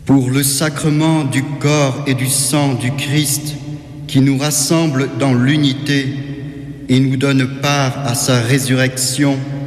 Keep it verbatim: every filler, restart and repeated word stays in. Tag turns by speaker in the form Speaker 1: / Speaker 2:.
Speaker 1: Pour le sacrement du corps et du sang du Christ qui nous rassemble dans l'unité et nous donne part à sa résurrection,